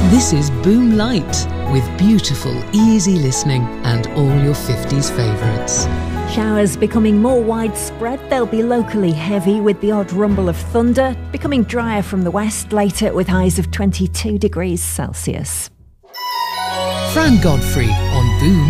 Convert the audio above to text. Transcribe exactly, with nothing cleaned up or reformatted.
This is Boom Light, with beautiful, easy listening and all your fifties favourites. Showers becoming more widespread. They'll be locally heavy with the odd rumble of thunder, becoming drier from the west later with highs of twenty-two degrees Celsius. Fran Godfrey on Boom